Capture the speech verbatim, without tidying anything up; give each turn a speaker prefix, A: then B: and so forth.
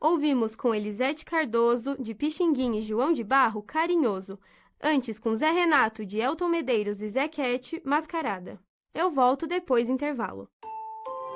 A: Ouvimos com Elisete Cardoso, de Pixinguinha, e João de Barro, Carinhoso. Antes, com Zé Renato, de Elton Medeiros e Zé Cat, Mascarada. Eu volto depois do intervalo.